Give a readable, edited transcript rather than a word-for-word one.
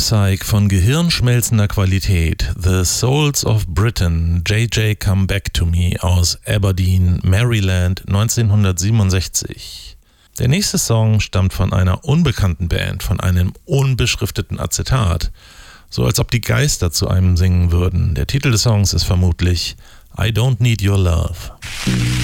Psych von gehirnschmelzender Qualität. The Souls of Britain, JJ Come Back to Me aus Aberdeen, Maryland 1967. Der nächste Song stammt von einer unbekannten Band, von einem unbeschrifteten Acetat. So als ob die Geister zu einem singen würden. Der Titel des Songs ist vermutlich I Don't Need Your Love.